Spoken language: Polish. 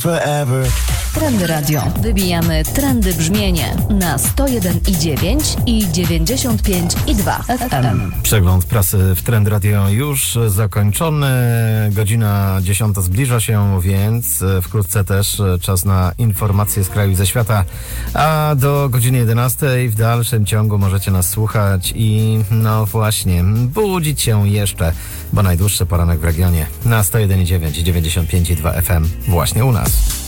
Forever. Trendy Radio. Wybijamy trendy brzmienie na 101,9 i 95,2 FM. Przegląd prasy w Trend Radio już zakończony. Godzina 10 zbliża się, więc wkrótce też czas na informacje z kraju i ze świata. A do godziny 11 w dalszym ciągu możecie nas słuchać i no właśnie, budzić się jeszcze, bo najdłuższy poranek w regionie na 101,9 i 95,2 FM właśnie u nas.